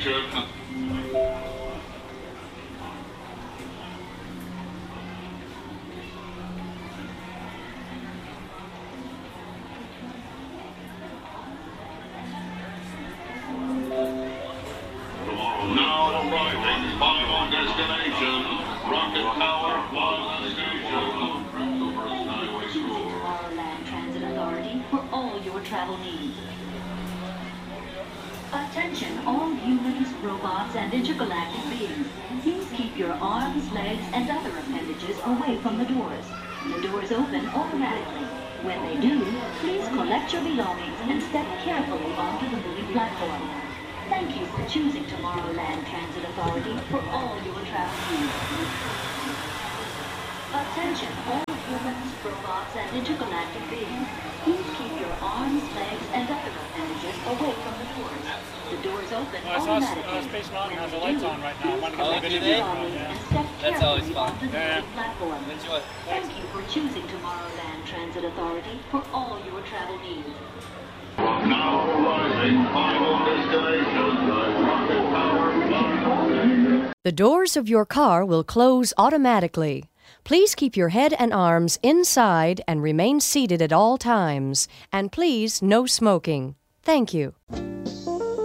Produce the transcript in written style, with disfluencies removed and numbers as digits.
destination. Now arriving, final destination, Rocket Tower Plaza Station. Tomorrowland Transit Authority for all your travel needs. Attention, all humans, robots, and intergalactic beings. Please keep your arms, legs, and other appendages away from the doors. The doors open automatically. When they do, please collect your belongings and step carefully onto the moving platform. Thank you for choosing Tomorrowland Transit Authority for all your travel needs. Attention, all humans, robots, and intergalactic beings. Please keep your arms, legs, and other appendages away from the doors. The doors open automatically. Space Mountain has the lights on right now. Please collect your belongings and step That's always carefully fun. onto the moving platform. Enjoy. Thank you for choosing Tomorrowland Transit Authority for all your travel needs. Now arriving, final destination, Rocket Tower Plaza. The doors of your car will close automatically. Please keep your head and arms inside and remain seated at all times. And please, no smoking. Thank you.